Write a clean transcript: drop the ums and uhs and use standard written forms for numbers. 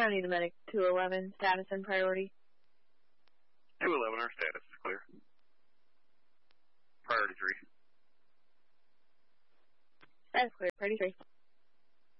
County to Medic 211, status and priority. 211, our status is clear. Priority 3. Status clear, priority 3.